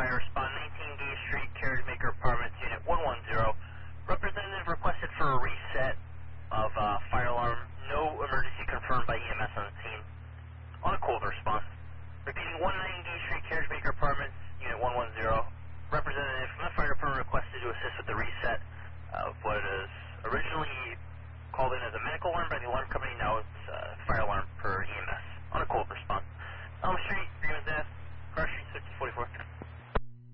fire respond 19 Gay Street, Carriagemaker Apartments, Unit 110. Representative requested for a reset of fire alarm. No emergency confirmed by EMS on the scene. On a cold response. Repeating 19 Gay Street, Carriagemaker Apartments, Unit 110. Representative from the fire department requested to assist with the reset of what is originally called in as a medical alarm by the alarm company